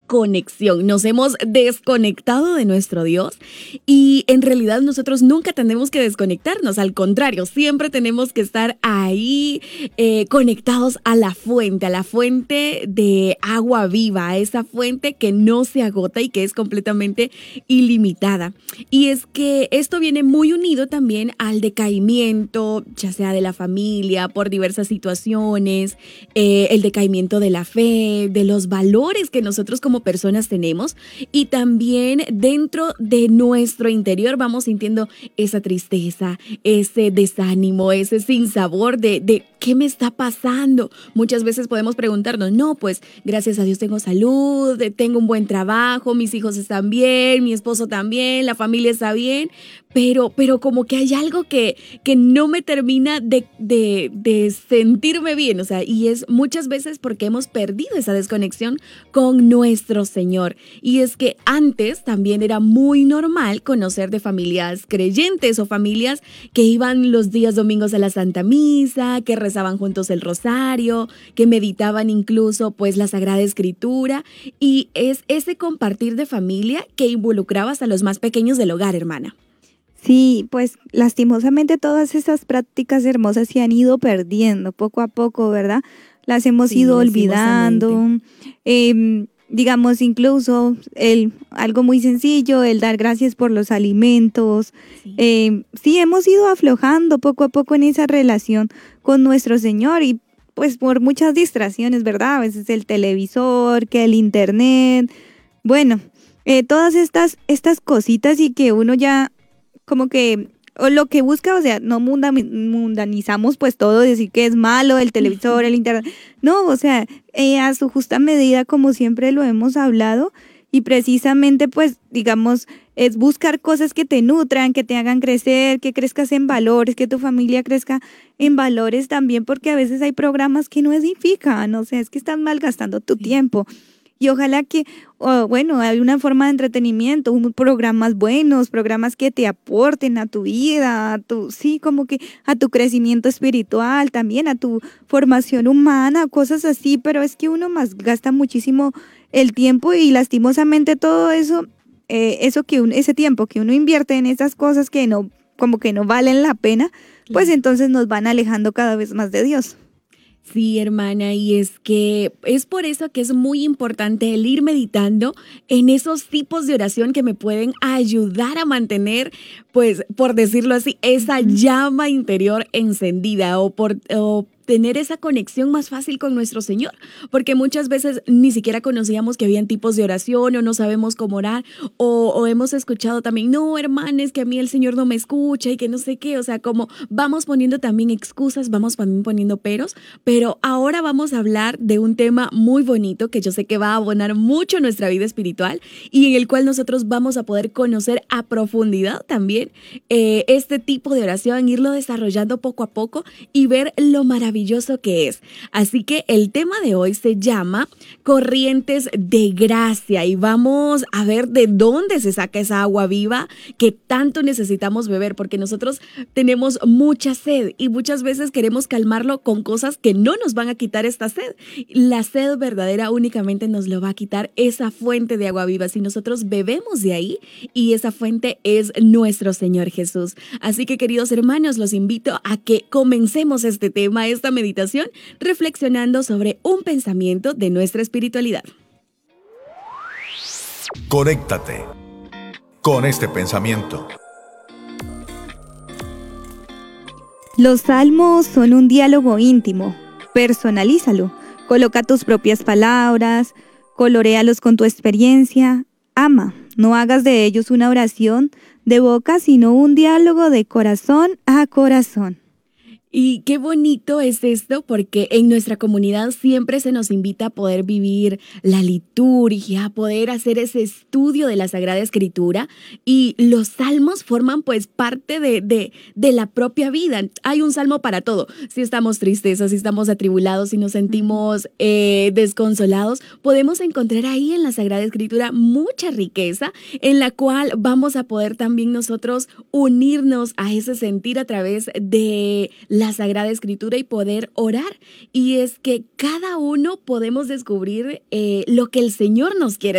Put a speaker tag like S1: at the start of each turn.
S1: desconexión. Nos hemos desconectado de nuestro Dios y en realidad nosotros nunca tenemos que desconectarnos. Al contrario, siempre tenemos que estar ahí conectados a la fuente de agua viva, a esa fuente que no se agota y que es completamente ilimitada. Y es que esto viene muy unido también al decaimiento, ya sea de la familia, por diversas situaciones, el decaimiento de la fe, de los valores que nosotros como personas tenemos, y también dentro de nuestro interior vamos sintiendo esa tristeza, ese desánimo, ese sinsabor de ¿qué me está pasando? Muchas veces podemos preguntarnos, no, pues gracias a Dios tengo salud, tengo un buen trabajo, mis hijos están bien, mi esposo también, la familia está bien, pero como que hay algo que no me termina de sentirme bien, o sea, y es muchas veces porque hemos perdido esa desconexión con nuestro Señor. Y es que antes también era muy normal conocer de familias creyentes o familias que iban los días domingos a la Santa Misa, que rezaban juntos el rosario, que meditaban incluso pues la Sagrada Escritura, y es ese compartir de familia que involucraba hasta los más pequeños del hogar, hermana.
S2: Sí, pues lastimosamente todas esas prácticas hermosas se han ido perdiendo poco a poco, ¿verdad? Las hemos
S1: Sí,
S2: ido
S1: lastimosamente.
S2: olvidando. Digamos, incluso algo muy sencillo, el dar gracias por los alimentos.
S1: Sí.
S2: Sí, hemos ido aflojando poco a poco en esa relación con nuestro Señor y pues por muchas distracciones, ¿verdad? A veces el televisor, que el internet, bueno, todas estas cositas y que uno ya como que, o lo que busca, o sea, no mundanizamos pues todo, decir que es malo el televisor, el internet, no, o sea, a su justa medida, como siempre lo hemos hablado, y precisamente pues, digamos, es buscar cosas que te nutran, que te hagan crecer, que crezcas en valores, que tu familia crezca en valores también, porque a veces hay programas que no edifican, o sea, es que están malgastando tu
S1: Sí.
S2: tiempo. Y ojalá que, bueno, hay una forma de entretenimiento, programas buenos, programas que te aporten a tu vida, sí, como que a tu crecimiento espiritual, también a tu formación humana, cosas así, pero es que uno más gasta muchísimo el tiempo y lastimosamente todo eso, ese tiempo que uno invierte en esas cosas que no, como que no valen la pena, pues
S1: Claro.
S2: entonces nos van alejando cada vez más de Dios.
S1: Sí, hermana, y es que es por eso que es muy importante el ir meditando en esos tipos de oración que me pueden ayudar a mantener, pues, por decirlo así, esa
S2: Ujú.
S1: llama interior encendida o tener esa conexión más fácil con nuestro Señor, porque muchas veces ni siquiera conocíamos que habían tipos de oración o no sabemos cómo orar o hemos escuchado también, no, hermana, es que a mí el Señor no me escucha y que no sé qué, o sea, como vamos poniendo también excusas, vamos también poniendo peros, pero ahora vamos a hablar de un tema muy bonito que yo sé que va a abonar mucho nuestra vida espiritual y en el cual nosotros vamos a poder conocer a profundidad también este tipo de oración, irlo desarrollando poco a poco y ver lo maravilloso que es. Así que el tema de hoy se llama corrientes de gracia y vamos a ver de dónde se saca esa agua viva que tanto necesitamos beber, porque nosotros tenemos mucha sed y muchas veces queremos calmarlo con cosas que no nos van a quitar esta sed. La sed verdadera únicamente nos lo va a quitar esa fuente de agua viva si nosotros bebemos de ahí, y esa fuente es nuestro Señor Jesús. Así que, queridos hermanos, los invito a que comencemos este tema, esta meditación, reflexionando sobre un pensamiento de nuestra espiritualidad.
S3: Conéctate con este pensamiento.
S2: Los salmos son un diálogo íntimo. Personalízalo. Coloca tus propias palabras, coloréalos con tu experiencia. Ama. No hagas de ellos una oración de boca, sino un diálogo de corazón a corazón.
S1: Y qué bonito es esto, porque en nuestra comunidad siempre se nos invita a poder vivir la liturgia, a poder hacer ese estudio de la Sagrada Escritura, y los salmos forman pues parte de la propia vida. Hay un salmo para todo. Si estamos tristes, si estamos atribulados, si nos sentimos desconsolados, podemos encontrar ahí en la Sagrada Escritura mucha riqueza en la cual vamos a poder también nosotros unirnos a ese sentir a través de la Sagrada Escritura y poder orar. Y es que cada uno podemos descubrir lo que el Señor nos quiere